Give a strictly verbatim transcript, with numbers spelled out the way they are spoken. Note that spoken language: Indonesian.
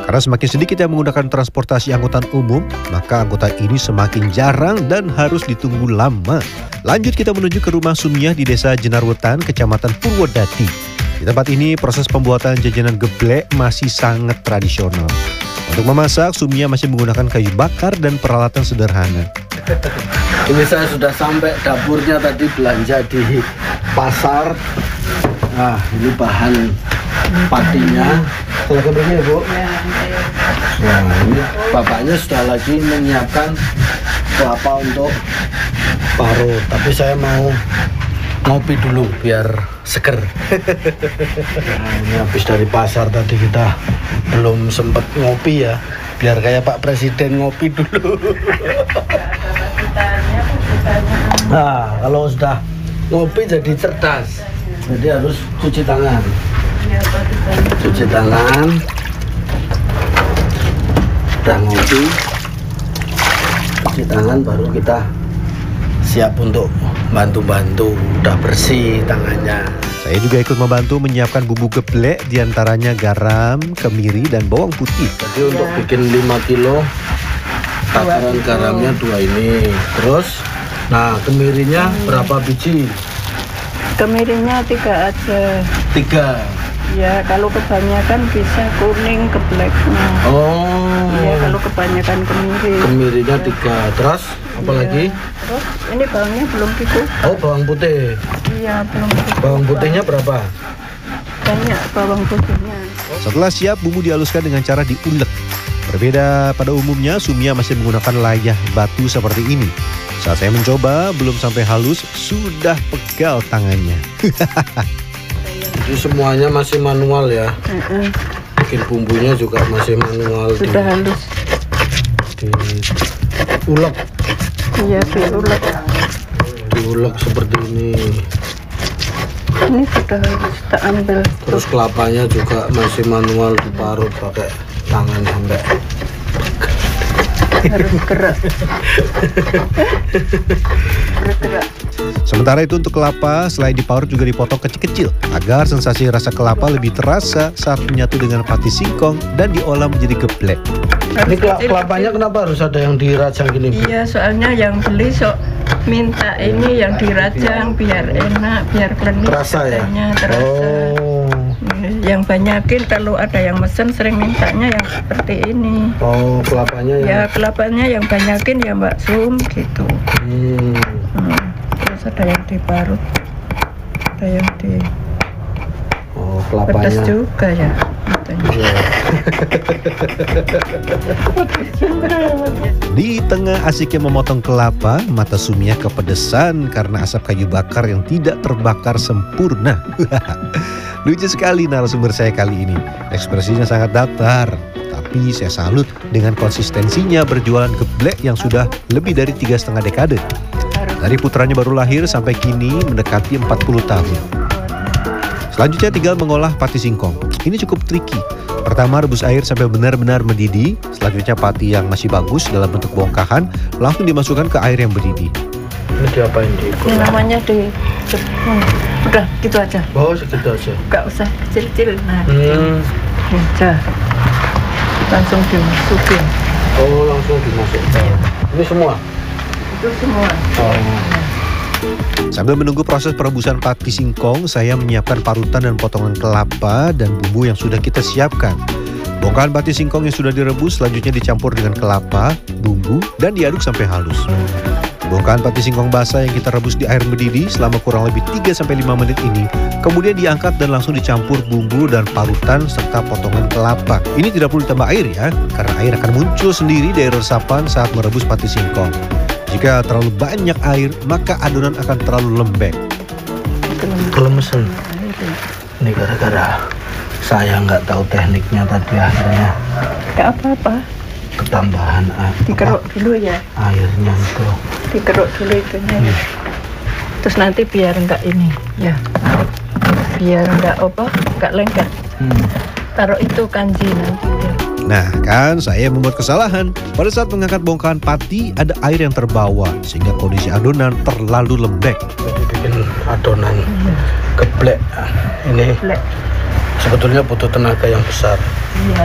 Karena semakin sedikit yang menggunakan transportasi angkutan umum, maka anggota ini semakin jarang dan harus ditunggu lama. Lanjut kita menuju ke rumah Sumiah di Desa Jenarwetan, Kecamatan Purwodadi. Di tempat ini proses pembuatan jajanan geblek masih sangat tradisional. Untuk memasak, Sumiah masih menggunakan kayu bakar dan peralatan sederhana. Ini saya sudah sampai dapurnya, tadi belanja di pasar. Nah, ini bahan patinya. Silakan begini ya, Bu. Nah, ini bapaknya sudah lagi menyiapkan kelapa untuk parut. Tapi saya mau ngopi dulu biar seger. Nah, ini habis dari pasar tadi, kita belum sempat ngopi ya. Biar kayak Pak Presiden ngopi dulu. Nah, kalau sudah ngopi jadi cerdas. Jadi harus cuci tangan. Cuci tangan. Udah ngopi, cuci tangan, baru kita siap untuk bantu-bantu. Udah bersih tangannya. Saya juga ikut membantu menyiapkan bumbu geblek, diantaranya garam, kemiri, dan bawang putih. Jadi untuk bikin lima kilo, takaran garamnya dua ini. Terus, nah kemirinya berapa biji? Kemirinya tiga aja. Tiga. Ya, kalau kebanyakan bisa kuning gebleknya. Oh. Ya, kalau kebanyakan kemiri. Kemirinya tiga. Terus apa Ya. lagi? Terus ini bawangnya belum dikupas. Oh, bawang putih. Iya, belum dikupas. Bawang putihnya berapa? Banyak bawang putihnya. Setelah siap, bumbu dihaluskan dengan cara diulek. Berbeda pada umumnya, Sumiah masih menggunakan layah batu seperti ini. Saat saya mencoba, belum sampai halus, sudah pegal tangannya. Jadi semuanya masih manual ya. Uh-uh. Bikin bumbunya juga masih manual. Sudah di, halus. Diulek. Iya, diulek. Diulek seperti ini. Ini sudah halus, kita ambil. Terus kelapanya juga masih manual, diparut pakai tangan sampai. Harus gerak. Bergerak. Sementara itu untuk kelapa, selain diparut juga dipotong kecil-kecil agar sensasi rasa kelapa lebih terasa saat menyatu dengan pati singkong dan diolah menjadi geblek. Ini kelapanya kenapa harus ada yang dirajang gini, Bu? Iya, soalnya yang beli sok minta ini yang dirajang biar enak, biar klenis. Terasa ya? Terasa. Oh. Yang banyakin kalau ada yang mesen sering mintanya yang seperti ini. Oh, kelapanya ya? Ya, kelapanya yang banyakin ya Mbak Sum gitu. Hmm. Hmm. Terus ada yang diparut, ada yang di Oh, pedas kelapanya. juga ya. Iya. Di tengah asiknya memotong kelapa, mata Sumiah kepedesan karena asap kayu bakar yang tidak terbakar sempurna. Lucu sekali narasumber saya kali ini. Ekspresinya sangat datar, tapi saya salut dengan konsistensinya berjualan geblek yang sudah lebih dari tiga setengah dekade. Dari putranya baru lahir sampai kini mendekati empat puluh tahun. Selanjutnya tinggal mengolah pati singkong. Ini cukup tricky. Pertama rebus air sampai benar-benar mendidih. Selanjutnya pati yang masih bagus dalam bentuk bongkahan langsung dimasukkan ke air yang mendidih. Ini diapain, di? Ini namanya di hmm, udah gitu aja. Oh, segitu aja. Gak usah kecil-kecil. Nah, Hmm. udah langsung dimasukin. Oh, langsung dimasukkan. Ini semua? Itu semua. Oh. Sambil menunggu proses perebusan pati singkong, saya menyiapkan parutan dan potongan kelapa dan bumbu yang sudah kita siapkan. Bongkahan pati singkong yang sudah direbus selanjutnya dicampur dengan kelapa, bumbu, dan diaduk sampai halus. Bongkahan pati singkong basah yang kita rebus di air mendidih selama kurang lebih tiga sampai lima menit ini kemudian diangkat dan langsung dicampur bumbu dan parutan serta potongan kelapa. Ini tidak perlu ditambah air ya, karena air akan muncul sendiri dari resapan saat merebus pati singkong. Jika terlalu banyak air, maka adonan akan terlalu lembek. Kelemesan. Ini gara-gara saya nggak tahu tekniknya tadi, akhirnya Gak apa-apa. ketambahan air. Dikeruk dulu ya. Airnya itu. Dikeruk dulu itunya. Hmm. Terus nanti biar enggak ini ya. Biar enggak apa? Enggak lengket. Hmm. Taruh itu kanji nanti ya. Nah kan saya membuat kesalahan. Pada saat mengangkat bongkahan pati ada air yang terbawa sehingga kondisi adonan terlalu lembek. Jadi bikin adonan geblek ini Geblek. sebetulnya butuh tenaga yang besar. Iya.